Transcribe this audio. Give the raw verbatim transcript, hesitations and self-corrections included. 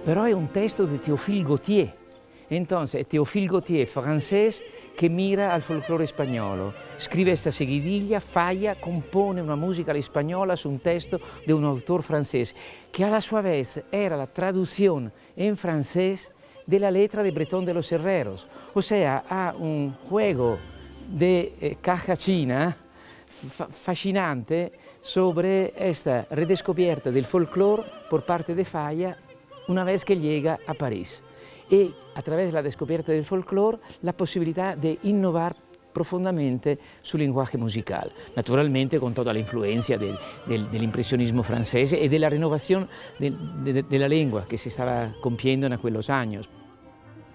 pero es un texto de Théophile Gautier. Entonces, es Théophile Gautier, francés, que mira al folclore español. Escribe esta seguidilla, falla, compone una música española su un texto de un autor francés, que a la su vez era la traducción en francés de la letra de Bretón de los Herreros. O sea, ha un juego de eh, caja china fa fascinante sobre esta redescubierta del folclore por parte de Falla una vez que llega a París. Y a través de la descubierta del folclore, la posibilidad de innovar profundamente su lenguaje musical, naturalmente con toda la influencia del, del, del impresionismo francés y de la renovación de, de, de la lengua que se estaba compiendo en aquellos años.